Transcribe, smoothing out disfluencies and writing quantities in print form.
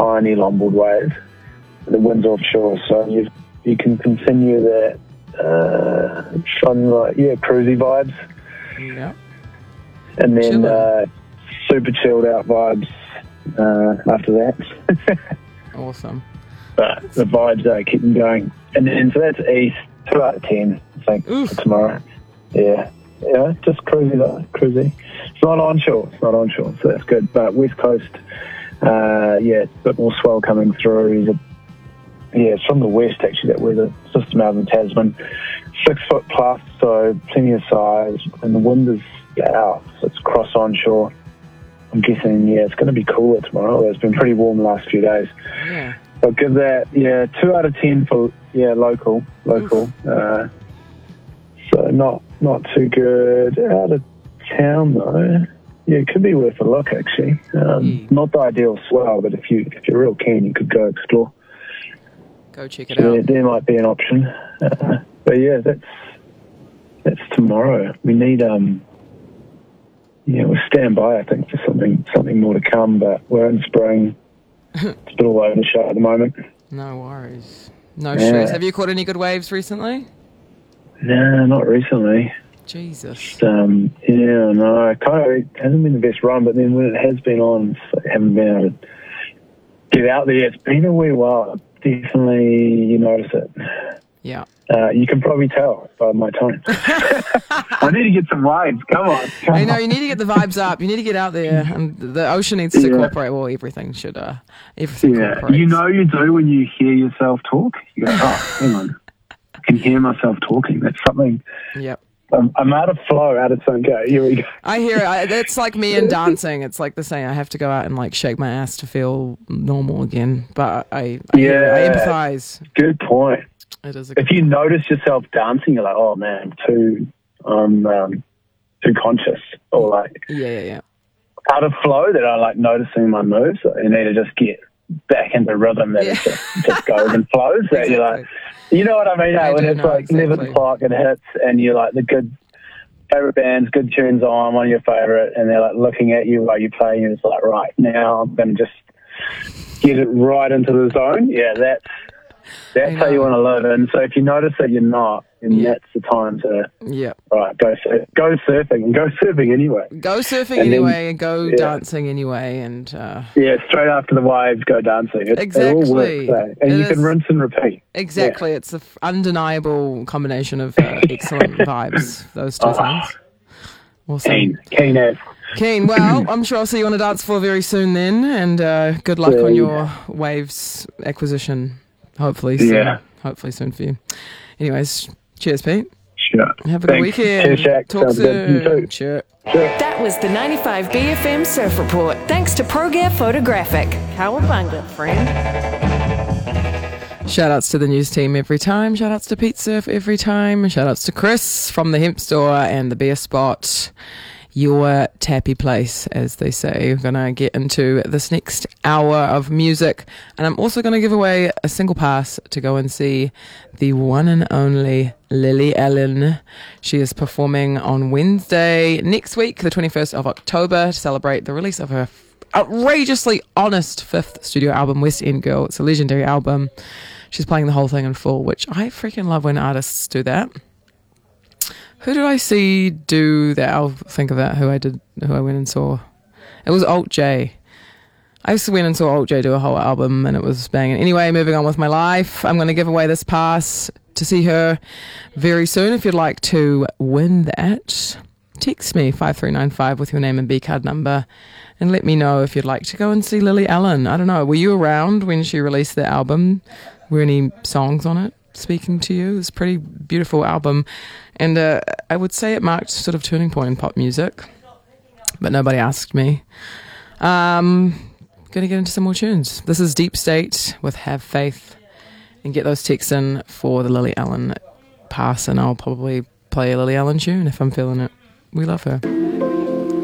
tiny longboard wave. The wind's offshore, so you can continue that fun, cruisy vibes. Yeah. And then super chilled out vibes after that. Awesome. But the vibes keep them going. And then, so that's east, 2 out of 10, I think, for tomorrow. Yeah. Yeah, just cruisy though, cruisy. It's not onshore, so that's good. But West Coast, a bit more swell coming through. It's from the west, actually, that weather system out in Tasman. 6 foot plus, so plenty of size, and the wind is out, so it's cross onshore. I'm guessing, it's going to be cooler tomorrow. It's been pretty warm the last few days. Yeah. I'll give that, 2 out of 10 for, local. So not too good. Out of town, though. Yeah, it could be worth a look, actually. Not the ideal swell, but if you're real keen, you could go explore. Go check it out. There might be an option. But yeah, that's tomorrow. We need we'll stand by, I think, for something more to come, but we're in spring. It's a bit all over the show at the moment. No worries. No stress. Have you caught any good waves recently? No, not recently. Jesus. No, it hasn't been the best run, but then when it has been on, I haven't been able to get out there. It's been a wee while. Definitely, you notice it. Yeah. You can probably tell by my tone. I need to get some waves. Come on. I know, you need to get the vibes up. You need to get out there. And the ocean needs to cooperate. Well, everything should. Everything cooperates. You know you do when you hear yourself talk. You go, hang on. I can hear myself talking. That's something. Yep. I'm out of flow, out of sync. Here we go. I hear it. It's like me and dancing. It's like the saying, I have to go out and shake my ass to feel normal again. But I empathize. Good point. It is. If you notice yourself dancing, you're like, oh man, I'm too conscious, or out of flow. That I like noticing my moves. So you need to just get back into rhythm. That it just goes and flows. That you're like. You know what I mean? When it's 11 o'clock, it hits, and you're like the good favorite bands, good tunes on, one of your favorite, and they're like looking at you while you play, and it's like, right now I'm going to just get it right into the zone. Yeah, that's how you want to live. And so if you notice that you're not, then that's the time to go surfing and go surfing anyway. Go surfing anyway and go dancing anyway. And straight after the waves, go dancing. Exactly. It all works, and you can rinse and repeat. Exactly. Yeah. It's an undeniable combination of excellent vibes, those two things. Awesome. Keen. Well, I'm sure I'll see you on a dance floor very soon then, and good luck on your waves acquisition. Hopefully soon. Yeah. Hopefully soon for you. Anyways, cheers, Pete. Sure. Have a good weekend. Cheers, Shaq. Talk soon. You too. Sure. That was the 95 BFM Surf Report. Thanks to ProGear Photographic. Cowabunga, friend. Shout-outs to the news team every time. Shout-outs to Pete Surf every time. Shout-outs to Chris from the Hemp Store and the Beer Spot. Your tappy place, as they say. We're going to get into this next hour of music, and I'm also going to give away a single pass to go and see the one and only Lily Allen. She is performing on Wednesday next week, the 21st of October, to celebrate the release of her outrageously honest 5th studio album, West End Girl. It's a legendary album. She's playing the whole thing in full, which I freaking love when artists do that. Who did I see do that? I'll think of that. Who I went and saw. It was Alt J. I just went and saw Alt J do a whole album, and it was banging. Anyway, moving on with my life. I'm going to give away this pass to see her very soon. If you'd like to win that, text me 5395 with your name and B card number, and let me know if you'd like to go and see Lily Allen. I don't know. Were you around when she released the album? Were any songs on it speaking to you? It's a pretty beautiful album, and I would say it marked sort of turning point in pop music, but nobody asked me. Gonna get into some more tunes. This is Deep State with Have Faith, and get those texts in for the Lily Allen pass, and I'll probably play a Lily Allen tune if I'm feeling it. We love her.